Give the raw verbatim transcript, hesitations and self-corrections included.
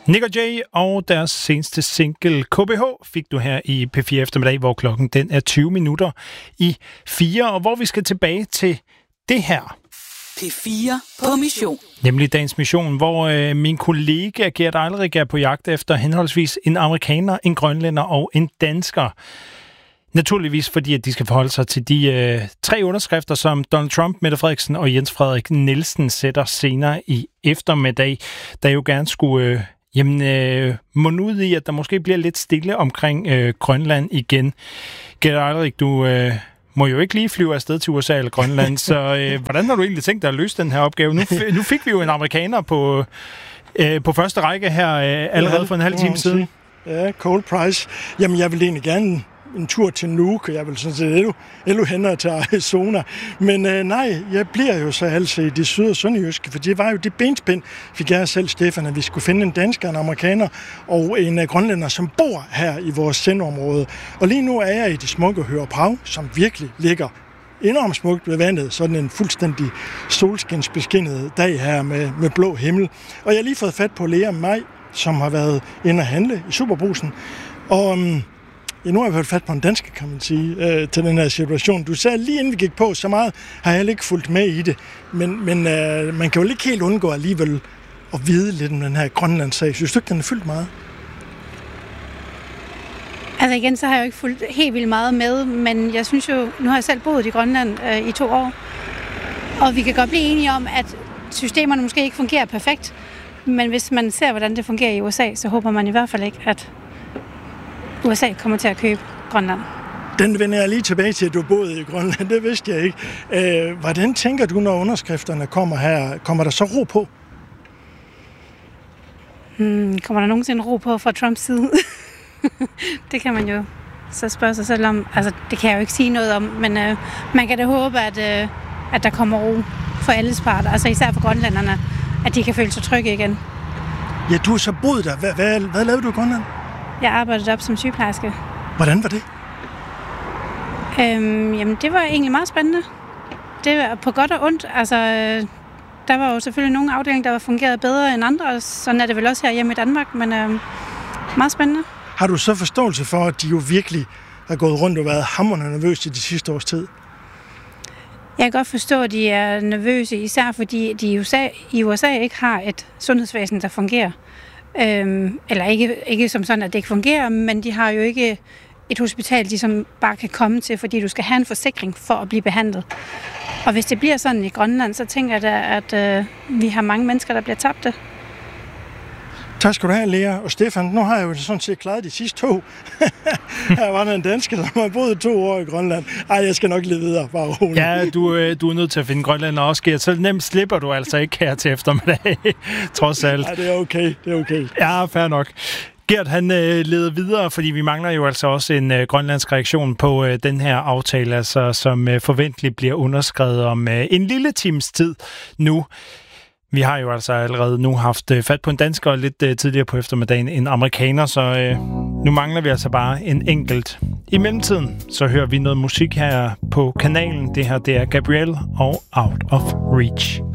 Nick og Jay og deres seneste single K B H fik du her i P fire eftermiddag, hvor klokken den er tyve minutter i fire, og hvor vi skal tilbage til det her. P fire på mission. Nemlig dagens mission, hvor øh, min kollega Gert Eilrik er på jagt efter henholdsvis en amerikaner, en grønlænder og en dansker. Naturligvis fordi, at de skal forholde sig til de øh, tre underskrifter, som Donald Trump, Mette Frederiksen og Jens Frederik Nielsen sætter senere i eftermiddag, der jo gerne skulle øh, jamen, øh, munde ud i, at der måske bliver lidt stille omkring øh, Grønland igen. Gert Eilrik, du øh, må jo ikke lige flyve afsted til U S A eller Grønland, så øh, hvordan har du egentlig tænkt dig at løse den her opgave? Nu, f- nu fik vi jo en amerikaner på, øh, på første række her øh, allerede for en halv time siden. Ja, Cold Price. Jamen, jeg vil egentlig gerne en tur til Nuuk, og jeg vil sådan set endnu, endnu hellere til Arizona. Men øh, nej, jeg bliver jo så altså i det syd- og sønderjyske, for det var jo det benspænd, fik jeg selv, Stefan, at vi skulle finde en dansker, en amerikaner og en uh, grønlænder, som bor her i vores sendområde. Og lige nu er jeg i det smukke Højer Prav, som virkelig ligger enormt smukt ved vandet, sådan en fuldstændig solskinsbeskinnet dag her med, med blå himmel. Og jeg har lige fået fat på Lea Maj, som har været inde og handle i Superbrugsen. Og um, ja, nu har jeg været fat på en dansker, kan man sige, øh, til den her situation. Du sagde lige inden vi gik på, så meget har jeg ikke fulgt med i det. Men, men øh, man kan jo ikke helt undgå alligevel at vide lidt om den her Grønlandssag. Synes du ikke, den er fyldt meget? Altså igen, så har jeg jo ikke fulgt helt vildt meget med, men jeg synes jo, nu har jeg selv boet i Grønland øh, i to år, og vi kan godt blive enige om, at systemerne måske ikke fungerer perfekt, men hvis man ser, hvordan det fungerer i U S A, så håber man i hvert fald ikke, at U S A kommer til at købe Grønland. Den vender jeg lige tilbage til, at du boede i Grønland. Det vidste jeg ikke. Øh, hvordan tænker du, når underskrifterne kommer her? Kommer der så ro på? Hmm, kommer der nogensinde ro på fra Trumps side? Det kan man jo så spørge sig selv om. Altså, det kan jeg jo ikke sige noget om, men øh, man kan da håbe, at, øh, at der kommer ro for alles parter. Altså især for grønlænderne, at de kan føle sig trygge igen. Ja, du har så boet der. Hvad, hvad, hvad lavede du i Grønland? Jeg arbejdede op som sygeplejerske. Hvordan var det? Øhm, jamen, det var egentlig meget spændende. Det var på godt og ondt. Altså, der var jo selvfølgelig nogle afdelinger, der var fungeret bedre end andre, og sådan er det vel også her hjemme i Danmark, men øhm, meget spændende. Har du så forståelse for, at de jo virkelig har gået rundt og været hamrende nervøse i de sidste års tid? Jeg kan godt forstå, at de er nervøse, især fordi de i U S A, i U S A ikke har et sundhedsvæsen, der fungerer. Øhm, eller ikke, ikke som sådan, at det ikke fungerer, men de har jo ikke et hospital, de som bare kan komme til, fordi du skal have en forsikring for at blive behandlet. Og hvis det bliver sådan i Grønland, så tænker jeg da, at øh, vi har mange mennesker, der bliver tabte. Tak skal du have, Lea. Og Stefan, nu har jeg jo sådan set klaret de sidste to. Her var der en dansker, som har boet to år i Grønland. Ej, jeg skal nok lidt videre, bare roligt. Ja, du, du er nødt til at finde Grønland også, Gert. Så nemt slipper du altså ikke her til eftermiddag, trods alt. Ja, det er okay, det er okay. Ja, fair nok. Gert, han øh, leder videre, fordi vi mangler jo altså også en øh, grønlandsk reaktion på øh, den her aftale, altså, som øh, forventeligt bliver underskrevet om øh, en lille times tid nu. Vi har jo altså allerede nu haft øh, fat på en dansker, og lidt øh, tidligere på eftermiddagen en amerikaner, så øh, nu mangler vi altså bare en enkelt. I mellemtiden så hører vi noget musik her på kanalen. Det her, det er Gabrielle og Out of Reach.